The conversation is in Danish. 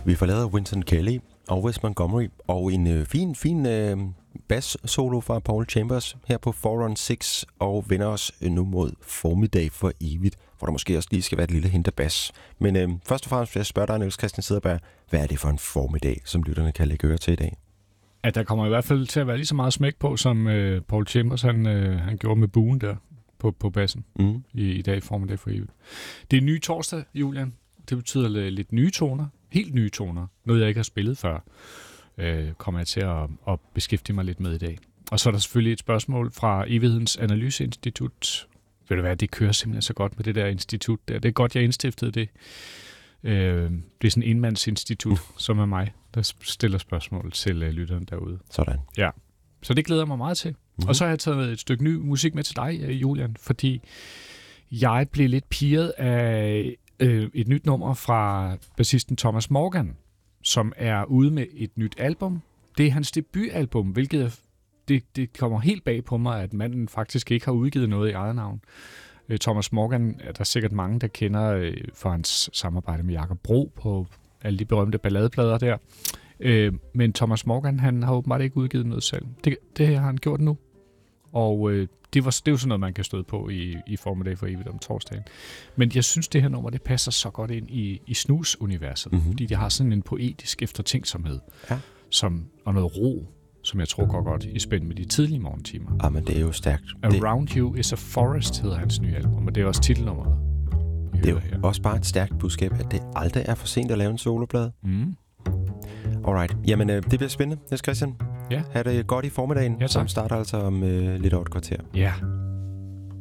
Vi forlader Wynton Kelly og Wes Montgomery og en fin bass-solo fra Paul Chambers her på 4-on-6 og vender os nu mod Formiddag for evigt, hvor der måske også lige skal være et lille hint af bass. Men først og fremmest vil jeg spørge dig, Niels Christian Cederberg, hvad er det for en formiddag, som lytterne kan lægge øre til i dag? At der kommer i hvert fald til at være lige så meget smæk på, som Paul Chambers han gjorde med buen der på bassen i dag Formiddag for evigt. Det er ny torsdag, Julian. Det betyder lidt nye toner. Helt nye toner. Noget, jeg ikke har spillet før. Kommer jeg til at beskæftige mig lidt med i dag. Og så er der selvfølgelig et spørgsmål fra Evighedens Analyseinstitut. Ved du hvad, det kører simpelthen så godt med det der institut der. Det er godt, jeg indstiftede det. Det er sådan en enmandsinstitut, som er mig, der stiller spørgsmål til lytteren derude. Sådan. Ja, så det glæder jeg mig meget til. Og så har jeg taget et stykke ny musik med til dig, Julian, fordi jeg blev lidt pirret af et nyt nummer fra bassisten Thomas Morgan, som er ude med et nyt album. Det er hans debutalbum, hvilket det kommer helt bag på mig, at manden faktisk ikke har udgivet noget i eget navn. Thomas Morgan er der sikkert mange, der kender for hans samarbejde med Jakob Bro på alle de berømte balladeplader der. Men Thomas Morgan, han har åbenbart ikke udgivet noget selv. Det har han gjort nu. Og det er jo sådan noget, man kan støde på i Formiddag for evigt om torsdagen. Men jeg synes, det her nummer, det passer så godt ind i snus-universet, fordi det har sådan en poetisk eftertænksomhed, og noget ro, som jeg tror går godt i spænd med de tidlige morgentimer. Ja, men det er jo stærkt. Around You is a Forest hedder hans nye album, og det er også titelnummeret. Det er jo også bare et stærkt budskab, at det aldrig er for sent at lave en soloplade. Alright. Jamen, det bliver spændende, Niels Christian. Ja. Ha' det godt i formiddagen, som starter altså om lidt over et kvarter. Ja.